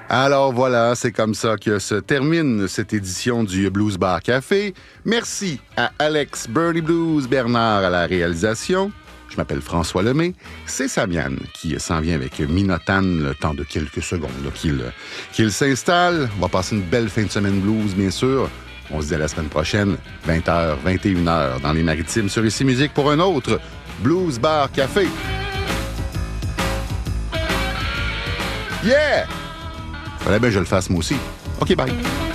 Alors voilà, c'est comme ça que se termine cette édition du Blues Bar Café. Merci à Alex Burley Blues Bernard à la réalisation. Je m'appelle François Lemay. C'est Samian qui s'en vient avec Minotan le temps de quelques secondes qu'il s'installe. On va passer une belle fin de semaine blues, bien sûr. On se dit à la semaine prochaine, 20h, 21h, dans les Maritimes sur Ici Musique pour un autre Blues Bar Café. Yeah! Fallait bien que je le fasse moi aussi. OK, bye.